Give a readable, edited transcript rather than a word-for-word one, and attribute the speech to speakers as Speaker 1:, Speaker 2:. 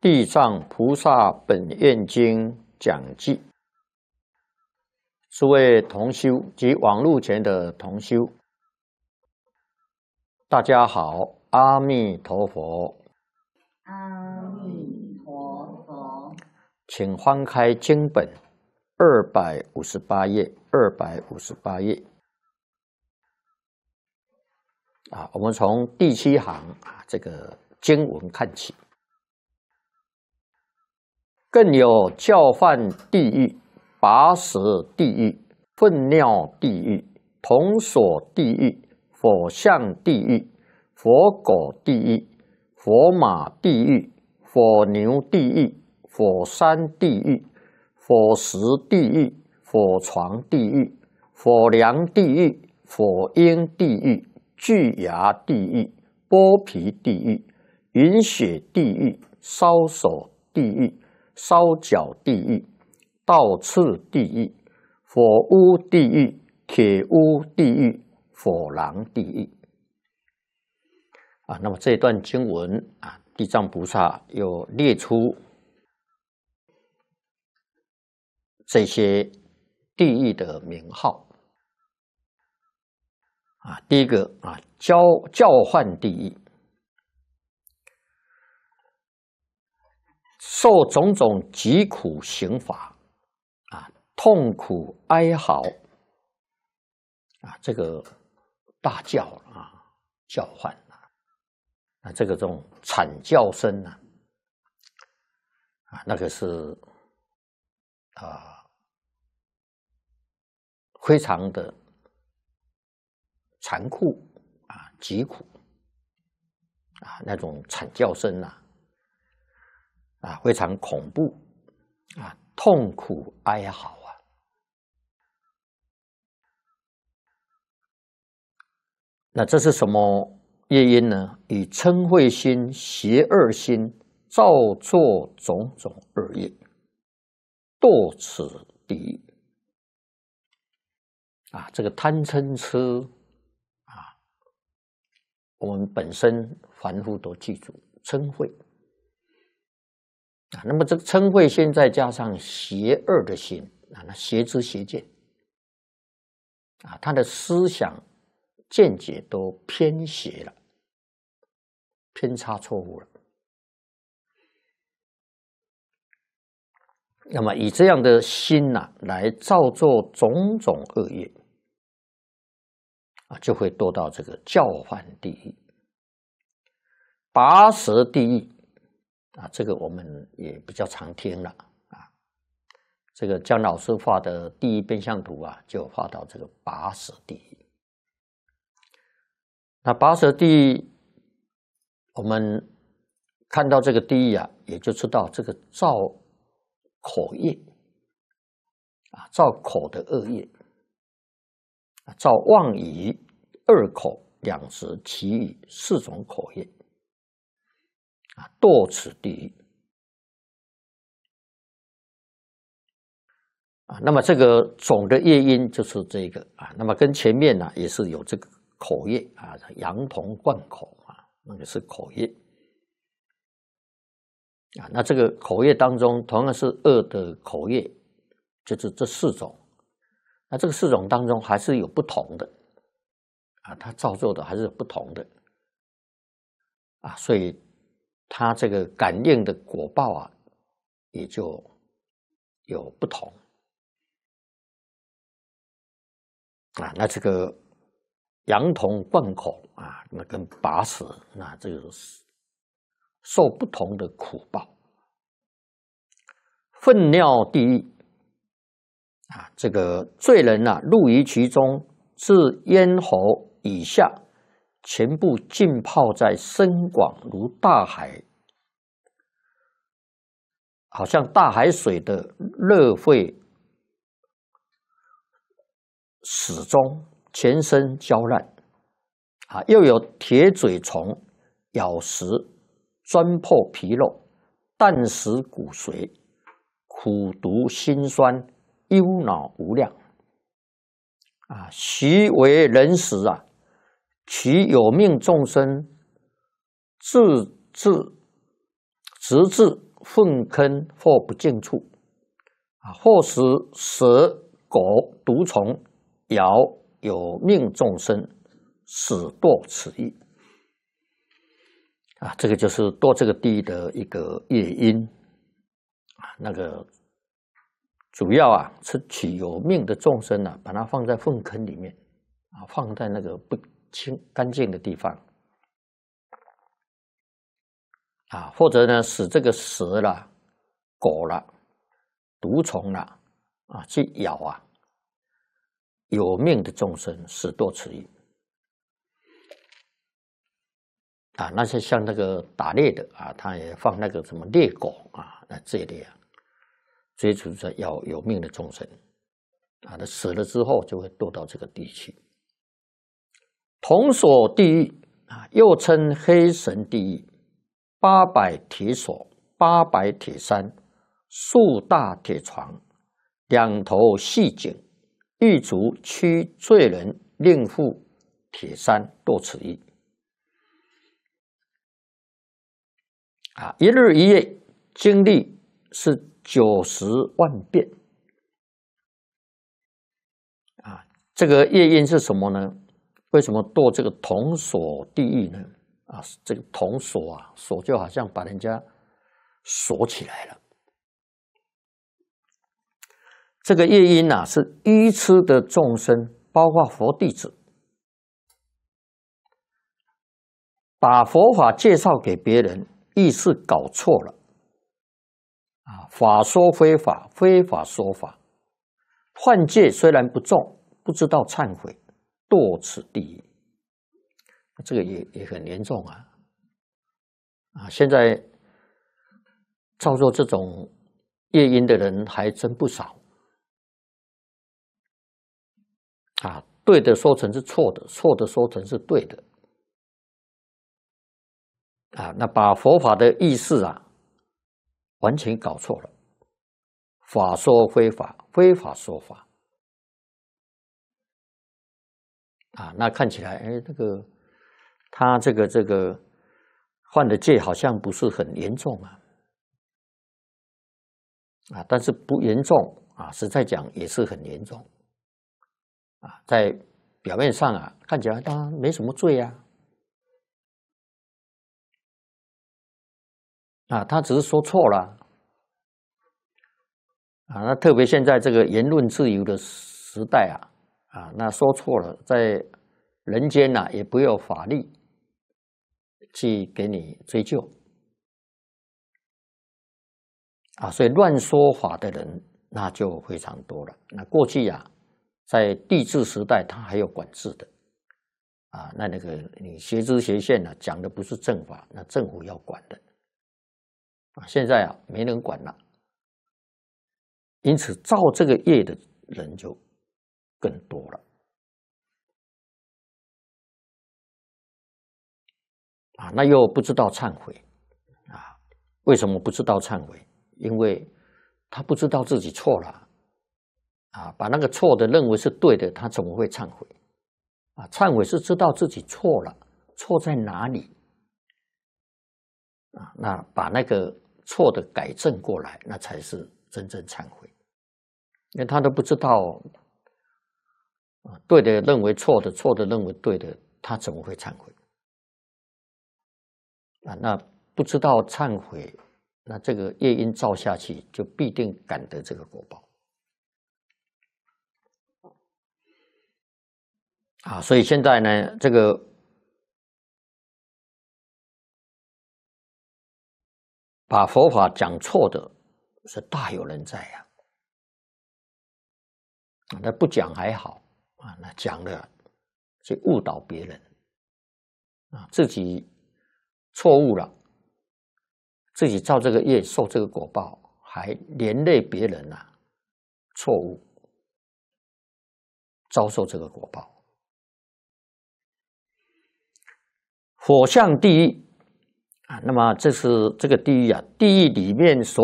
Speaker 1: 地藏菩萨本愿经讲记，诸位同修及网络前的同修，大家好，阿弥陀佛。
Speaker 2: 阿弥陀佛，
Speaker 1: 请翻开经本258页，258页。我们从第7行这个经文看起。更有教犯地狱、拔舌地狱、粪尿地狱、铜锁地狱、佛像地狱、佛狗地狱、佛马地狱、佛牛地狱、佛山地狱、佛石地狱、佛床地狱、佛梁地狱、佛婴地狱、巨牙地狱、剥皮地狱、云血地狱、烧手地狱、烧脚地狱、倒刺地狱、火屋地狱、铁屋地狱、火狼地狱。那么这一段经文地藏菩萨又列出这些地狱的名号。第一个教患地狱，受种种疾苦刑罚，痛苦哀嚎，这个大叫叫唤这种惨叫声那个是非常的残酷疾苦那种惨叫声非常恐怖痛苦哀嚎那这是什么业因呢？以嗔恚心、邪恶心造作种种恶业，堕此地狱这个贪嗔痴我们本身凡夫都记住嗔恚那么这个嗔恚心再加上邪恶的心那邪知邪见他的思想见解都偏邪了，偏差错误了。那么以这样的心来造作种种恶业就会堕到这个教犯地狱、拔舌地狱这个我们也比较常听了这个姜老师画的地狱变相图就画到这个拔舌地狱。那拔舌地狱，我们看到这个地狱也就知道这个造口业造口的恶业造妄语、二口、两舌、绮语4种口业堕此地狱那么这个总的业因就是这个那么跟前面也是有这个口业羊铜灌口那个是口业那这个口业当中同样是恶的口业，就是这4种。那这个4种当中还是有不同的它造作的还是有不同的所以它这个感应的果报也就有不同那这个羊铜灌口那跟拔舌那这个受不同的苦报。粪尿地狱这个罪人入于其中，自咽喉以下，全部浸泡在深广如大海，好像大海水的热沸始终，全身焦烂又有铁嘴虫咬食，钻破皮肉，啖食骨髓，苦毒辛酸，忧恼无量徐为人时其有命众生直至粪坑或不净处，或使蛇、狗、毒虫咬有命众生，使堕此意。这个就是堕这个地狱的一个业因。那个主要是取有命的众生把它放在粪坑里面，放在那个不干净的地方，或者呢使这个蛇啦、狗啦、毒虫啦去咬有命的众生，使堕此意。那些像那个打猎的他也放那个什么猎狗那这一类追逐着要有命的众生他死了之后就会堕到这个地去。铜锁地狱又称黑神地狱，800铁锁，800铁山，数大铁床，2头细井，狱卒驱罪人，令赴铁山，堕此狱。一日一夜经历是90万遍。这个业因是什么呢？为什么堕这个铜锁地狱呢？这个铜锁锁就好像把人家锁起来了。这个业因是愚痴的众生，包括佛弟子，把佛法介绍给别人，意识搞错了法说非法，非法说法，犯戒虽然不重，不知道忏悔，堕此地狱。这个也很严重现在造作这种业因的人还真不少对的说成是错的，错的说成是对的那把佛法的意思完全搞错了，法说非法，非法说法那看起来他这个犯的戒好像不是很严重但是不严重实在讲也是很严重在表面上看起来他没什么罪他只是说错了那特别现在这个言论自由的时代那说错了，在人间也不有法律去给你追究所以乱说法的人那就非常多了。那过去在帝制时代他还有管制的那个你邪知邪见讲的不是正法，那政府要管的现在没人管了，因此造这个业的人就更多了那又不知道忏悔为什么不知道忏悔？因为他不知道自己错了把那个错的认为是对的，他怎么会忏悔忏悔是知道自己错了，错在哪里那把那个错的改正过来，那才是真正忏悔。因为他都不知道对的认为错的，错的认为对的，他怎么会忏悔那不知道忏悔，那这个业因造下去，就必定感得这个果报所以现在呢，这个把佛法讲错的是大有人在那不讲还好那讲了去误导别人自己错误了，自己造这个业受这个果报，还连累别人错误遭受这个果报。火象地狱那么这是这个地狱地狱里面所